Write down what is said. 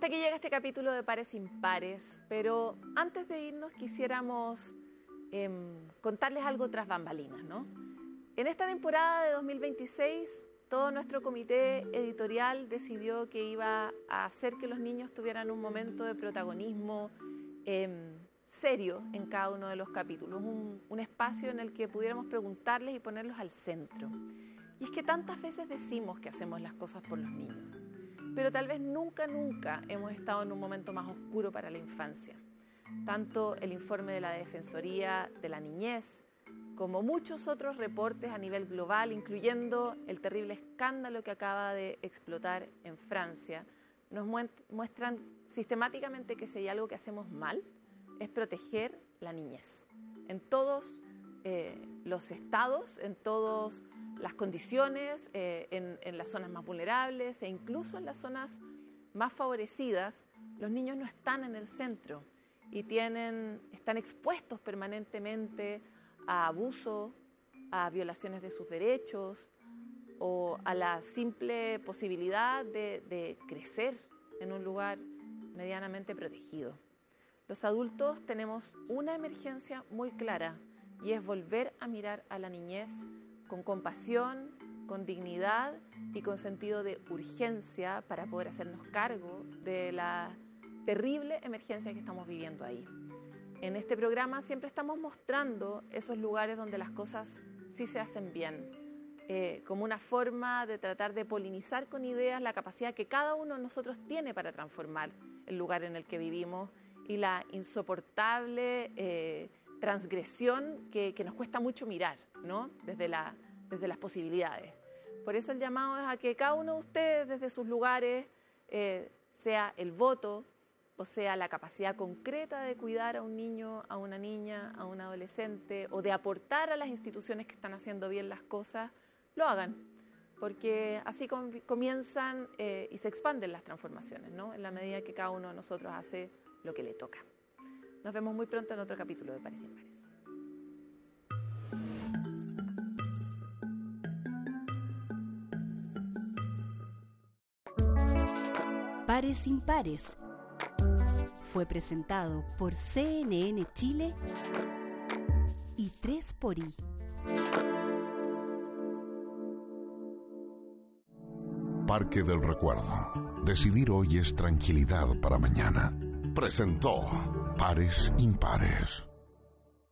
hasta aquí llega este capítulo de Pares Impares, pero antes de irnos quisiéramos contarles algo tras bambalinas, ¿no? En esta temporada de 2026, todo nuestro comité editorial decidió que iba a hacer que los niños tuvieran un momento de protagonismo serio en cada uno de los capítulos, un espacio en el que pudiéramos preguntarles y ponerlos al centro. Y es que tantas veces decimos que hacemos las cosas por los niños, pero tal vez nunca hemos estado en un momento más oscuro para la infancia. Tanto el informe de la Defensoría de la Niñez, como muchos otros reportes a nivel global, incluyendo el terrible escándalo que acaba de explotar en Francia, nos muestran sistemáticamente que si hay algo que hacemos mal, es proteger la niñez. En todos los estados, en todas las condiciones, en las zonas más vulnerables e incluso en las zonas más favorecidas, los niños no están en el centro y están expuestos permanentemente a abuso, a violaciones de sus derechos o a la simple posibilidad de crecer en un lugar medianamente protegido. Los adultos tenemos una emergencia muy clara y es volver a mirar a la niñez con compasión, con dignidad y con sentido de urgencia para poder hacernos cargo de la terrible emergencia que estamos viviendo ahí. En este programa siempre estamos mostrando esos lugares donde las cosas sí se hacen bien, como una forma de tratar de polinizar con ideas la capacidad que cada uno de nosotros tiene para transformar el lugar en el que vivimos y la insoportable transgresión que nos cuesta mucho mirar, ¿no? Desde las posibilidades. Por eso el llamado es a que cada uno de ustedes desde sus lugares, sea el voto, o sea la capacidad concreta de cuidar a un niño, a una niña, a un adolescente, o de aportar a las instituciones que están haciendo bien las cosas, lo hagan, porque así comienzan y se expanden las transformaciones, ¿no? En la medida que cada uno de nosotros hace lo que le toca. Nos vemos muy pronto en otro capítulo de Pares Impares. Pares Impares fue presentado por CNN Chile y 3xI. Parque del Recuerdo. Decidir hoy es tranquilidad para mañana. Presentó Pares Impares.